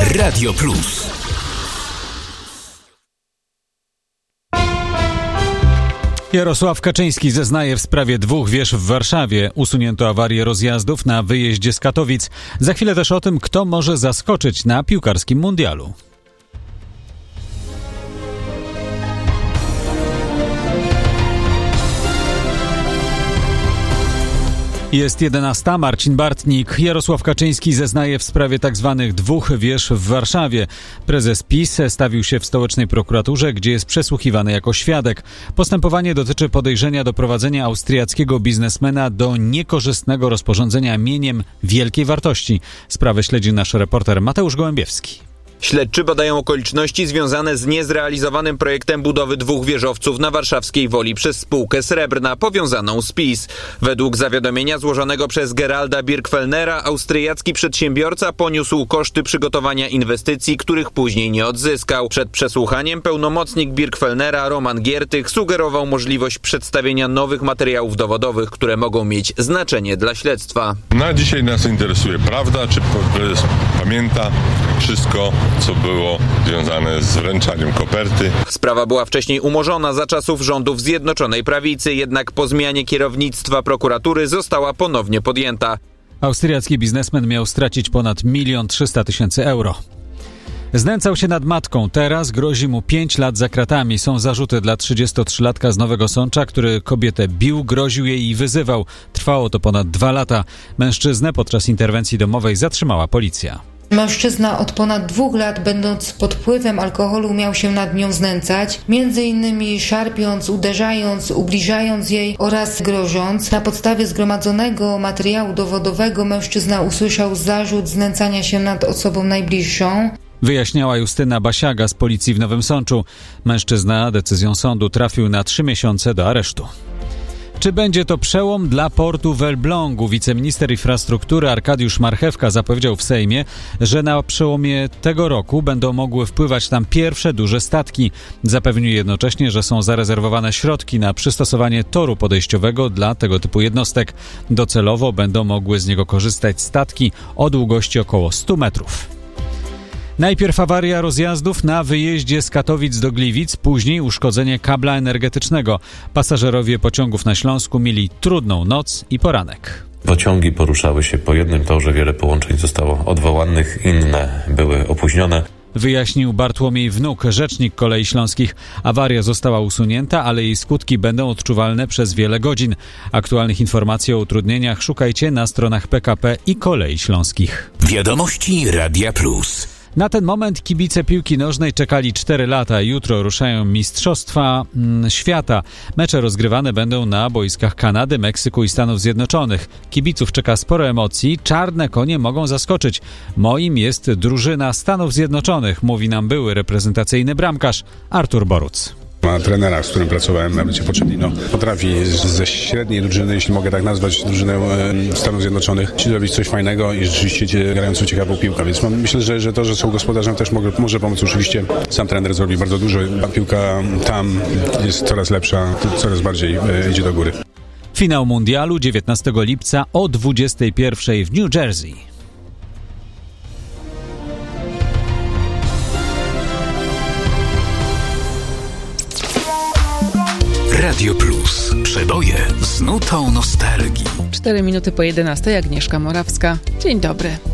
Radio Plus. Jarosław Kaczyński zeznaje w sprawie 2 wież w Warszawie. Usunięto awarię rozjazdów na wyjeździe z Katowic. Za chwilę też o tym, kto może zaskoczyć na piłkarskim mundialu. Jest 11. Marcin Bartnik. Jarosław Kaczyński zeznaje w sprawie tzw. 2 wież w Warszawie. Prezes PiS stawił się w stołecznej prokuraturze, gdzie jest przesłuchiwany jako świadek. Postępowanie dotyczy podejrzenia doprowadzenia austriackiego biznesmena do niekorzystnego rozporządzenia mieniem wielkiej wartości. Sprawę śledzi nasz reporter Mateusz Gołębiewski. Śledczy badają okoliczności związane z niezrealizowanym projektem budowy 2 wieżowców na warszawskiej Woli przez spółkę Srebrna powiązaną z PiS. Według zawiadomienia złożonego przez Geralda Birgfellnera austriacki przedsiębiorca poniósł koszty przygotowania inwestycji, których później nie odzyskał. Przed przesłuchaniem pełnomocnik Birgfellnera Roman Giertych sugerował możliwość przedstawienia nowych materiałów dowodowych, które mogą mieć znaczenie dla śledztwa. Na dzisiaj nas interesuje prawda, czy prezes pamięta wszystko, co było związane z wręczaniem koperty. Sprawa była wcześniej umorzona za czasów rządów Zjednoczonej Prawicy, jednak po zmianie kierownictwa prokuratury została ponownie podjęta. Austriacki biznesmen miał stracić ponad 1 300 000 euro. Znęcał się nad matką, teraz grozi mu 5 lat za kratami. Są zarzuty dla 33-latka z Nowego Sącza, który kobietę bił, groził jej i wyzywał. Trwało to ponad 2 lata. Mężczyznę podczas interwencji domowej zatrzymała policja. Mężczyzna od ponad 2 lat, będąc pod wpływem alkoholu, miał się nad nią znęcać, między innymi szarpiąc, uderzając, ubliżając jej oraz grożąc. Na podstawie zgromadzonego materiału dowodowego mężczyzna usłyszał zarzut znęcania się nad osobą najbliższą. Wyjaśniała Justyna Basiaga z policji w Nowym Sączu. Mężczyzna decyzją sądu trafił na 3 miesiące do aresztu. Czy będzie to przełom dla portu w Elblągu? Wiceminister infrastruktury Arkadiusz Marchewka zapowiedział w Sejmie, że na przełomie tego roku będą mogły wpływać tam pierwsze duże statki. Zapewnił jednocześnie, że są zarezerwowane środki na przystosowanie toru podejściowego dla tego typu jednostek. Docelowo będą mogły z niego korzystać statki o długości około 100 metrów. Najpierw awaria rozjazdów na wyjeździe z Katowic do Gliwic, później uszkodzenie kabla energetycznego. Pasażerowie pociągów na Śląsku mieli trudną noc i poranek. Pociągi poruszały się po jednym torze, wiele połączeń zostało odwołanych, inne były opóźnione. Wyjaśnił Bartłomiej Wnuk, rzecznik Kolei Śląskich. Awaria została usunięta, ale jej skutki będą odczuwalne przez wiele godzin. Aktualnych informacji o utrudnieniach szukajcie na stronach PKP i Kolei Śląskich. Wiadomości Radia Plus. Na ten moment kibice piłki nożnej czekali 4 lata. Jutro ruszają Mistrzostwa Świata. Mecze rozgrywane będą na boiskach Kanady, Meksyku i Stanów Zjednoczonych. Kibiców czeka sporo emocji. Czarne konie mogą zaskoczyć. Moim jest drużyna Stanów Zjednoczonych, mówi nam były reprezentacyjny bramkarz Artur Boruc. Ma trenera, z którym pracowałem na bycie Pochettino. Potrafi ze średniej drużyny, jeśli mogę tak nazwać, drużynę Stanów Zjednoczonych, zrobić coś fajnego i rzeczywiście grającą ciekawą piłkę. Więc myślę, że to, że są gospodarzem, też może pomóc. Oczywiście sam trener zrobi bardzo dużo. Piłka tam jest coraz lepsza, coraz bardziej idzie do góry. Finał mundialu 19 lipca o 21:00 w New Jersey. Radio Plus. Przeboje z nutą nostalgii. 4 minuty po 11:00. Agnieszka Morawska. Dzień dobry.